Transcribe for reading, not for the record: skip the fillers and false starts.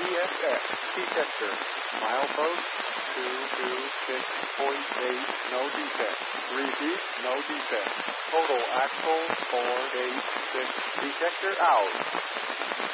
CSX detector. Milepost 226.8, no defect. Repeat, no defect. Total axle 486. Detector out.